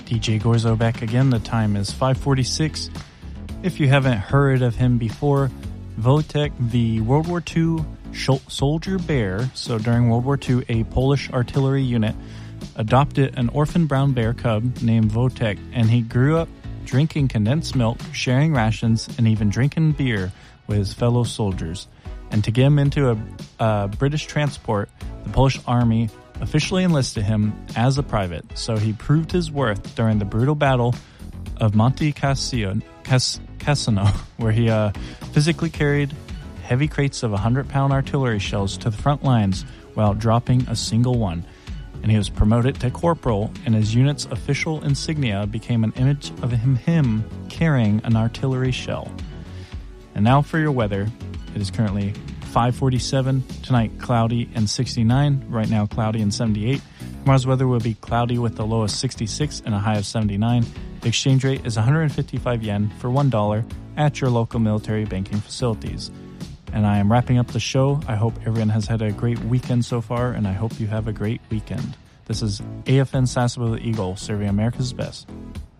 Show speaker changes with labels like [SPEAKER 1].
[SPEAKER 1] DJ Gorzo back again. The time is 5:46. If you haven't heard of him before, Wojtek, the World War II soldier bear. So during World War II, a Polish artillery unit adopted an orphan brown bear cub named Wojtek, and he grew up drinking condensed milk, sharing rations, and even drinking beer with his fellow soldiers. And to get him into a British transport, the Polish army officially enlisted him as a private, so he proved his worth during the brutal battle of Monte Cassino, where he physically carried heavy crates of 100-pound artillery shells to the front lines while dropping a single one. And he was promoted to corporal, and his unit's official insignia became an image of him carrying an artillery shell. And now for your weather. It is currently 5:47. Tonight, cloudy and 69. Right now, cloudy and 78. Tomorrow's weather will be cloudy with a low of 66 and a high of 79. The exchange rate is 155 yen for $1 at your local military banking facilities. And I am wrapping up the show. I hope everyone has had a great weekend so far, and I hope you have a great weekend. This is AFN Sasebo the Eagle, serving America's best.